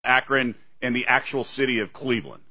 Akron and the actual city of Cleveland?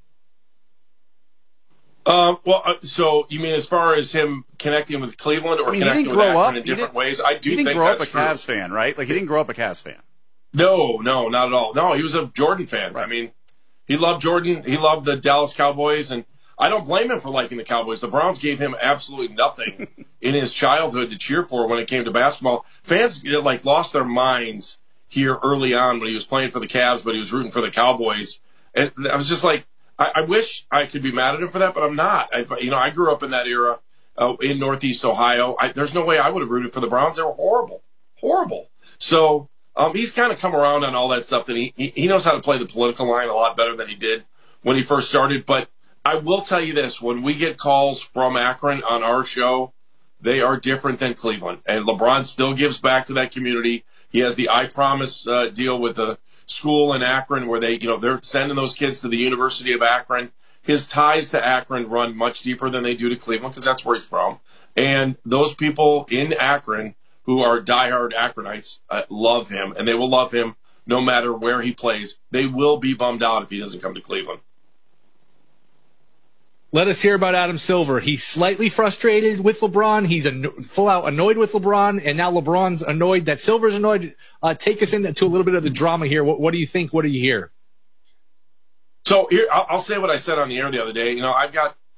So you mean as far as him connecting with Cleveland or connecting with Akron in different ways? I do think that's true. He didn't grow up a Cavs fan, right? Like, he didn't grow up a Cavs fan. No, not at all. No, he was a Jordan fan. Right. I mean, he loved Jordan. He loved the Dallas Cowboys, and I don't blame him for liking the Cowboys. The Browns gave him absolutely nothing in his childhood to cheer for when it came to basketball. Fans lost their minds here early on when he was playing for the Cavs, but he was rooting for the Cowboys. And I was just like, I wish I could be mad at him for that, but I'm not. I grew up in that era in Northeast Ohio. There's no way I would have rooted for the Browns. They were horrible. So he's kind of come around on all that stuff. That he knows how to play the political line a lot better than he did when he first started. But I will tell you this: when we get calls from Akron on our show, they are different than Cleveland. And LeBron still gives back to that community. He has the I Promise deal with the school in Akron where they're sending those kids to the University of Akron. His ties to Akron run much deeper than they do to Cleveland because that's where he's from. And those people in Akron who are diehard Akronites love him, and they will love him no matter where he plays. They will be bummed out if he doesn't come to Cleveland. Let us hear about Adam Silver. He's slightly frustrated with LeBron. He's full out annoyed with LeBron, and now LeBron's annoyed that Silver's annoyed. Take us into a little bit of the drama here. What do you think? What do you hear? So here, I'll say what I said on the air the other day. I've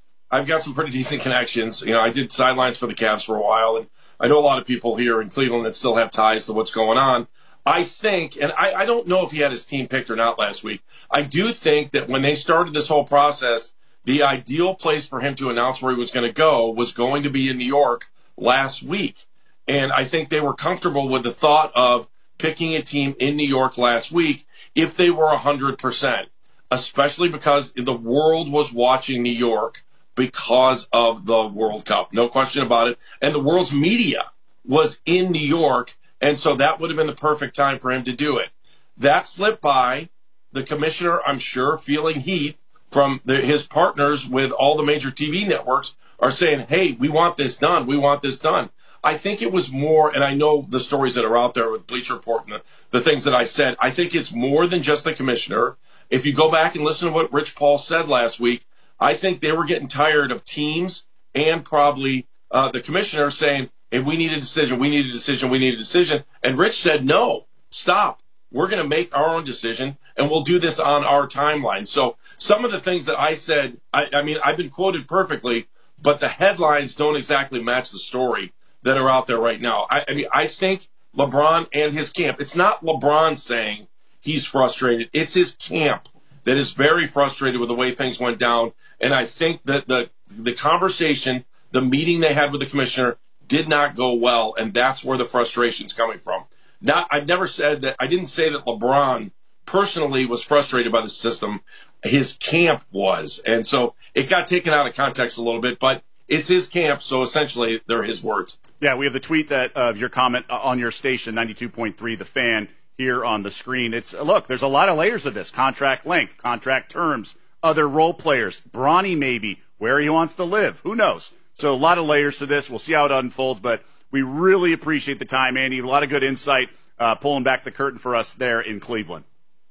got some pretty decent connections. I did sidelines for the Cavs for a while, and I know a lot of people here in Cleveland that still have ties to what's going on. I think, and I don't know if he had his team picked or not last week. I do think that when they started this whole process, the ideal place for him to announce where he was going to go was going to be in New York last week. And I think they were comfortable with the thought of picking a team in New York last week if they were 100%, especially because the world was watching New York because of the World Cup. No question about it. And the world's media was in New York, and so that would have been the perfect time for him to do it. That slipped by. The commissioner, I'm sure, feeling heat from his partners with all the major TV networks are saying, hey, we want this done. We want this done. I think it was more, and I know the stories that are out there with Bleacher Report and the things that I said, I think it's more than just the commissioner. If you go back and listen to what Rich Paul said last week, I think they were getting tired of teams and probably the commissioner saying, hey, we need a decision, we need a decision, we need a decision. And Rich said, no, stop. We're going to make our own decision, and we'll do this on our timeline. So some of the things that I said, I mean, I've been quoted perfectly, but the headlines don't exactly match the story that are out there right now. I mean, I think LeBron and his camp, it's not LeBron saying he's frustrated. It's his camp that is very frustrated with the way things went down. And I think that the conversation, the meeting they had with the commissioner did not go well, and that's where the frustration's coming from. I've never said that. I didn't say that LeBron personally was frustrated by the system. His camp was. And so it got taken out of context a little bit, but it's his camp, so essentially they're his words. Yeah, we have the tweet of your comment on your station, 92.3 The Fan, here on the screen. Look, there's a lot of layers of this. Contract length, contract terms, other role players, Bronny maybe, where he wants to live. Who knows? So a lot of layers to this. We'll see how it unfolds, but we really appreciate the time, Andy. A lot of good insight pulling back the curtain for us there in Cleveland.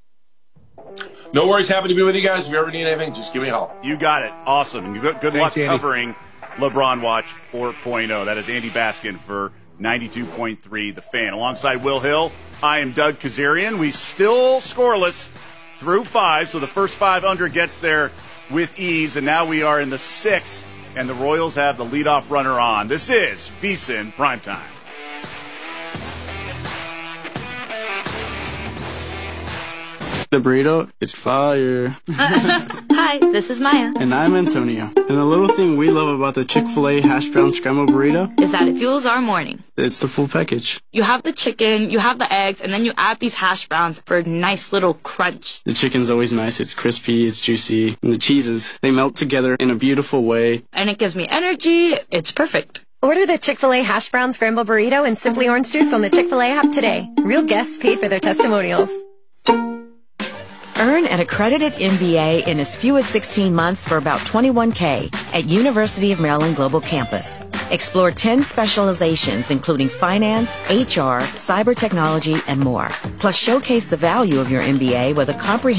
No worries. Happy to be with you guys. If you ever need anything, just give me a call. You got it. Awesome. And good luck, Andy, covering LeBron Watch 4.0. That is Andy Baskin for 92.3 The Fan. Alongside Will Hill, I am Doug Kazarian. We still scoreless through 5, so the first 5 under gets there with ease, and now we are in the 6th, and the Royals have the leadoff runner on. This is VSiN Primetime. The burrito is fire. Hi, this is Maya. And I'm Antonio. And the little thing we love about the Chick-fil-A hash brown scrambled burrito is that it fuels our morning. It's the full package. You have the chicken, you have the eggs, and then you add these hash browns for a nice little crunch. The chicken's always nice. It's crispy, it's juicy. And the cheeses, they melt together in a beautiful way. And it gives me energy. It's perfect. Order the Chick-fil-A hash brown scrambled burrito and Simply Orange Juice on the Chick-fil-A app today. Real guests paid for their testimonials. Earn an accredited MBA in as few as 16 months for about $21K at University of Maryland Global Campus. Explore 10 specializations, including finance, HR, cyber technology, and more. Plus, showcase the value of your MBA with a comprehensive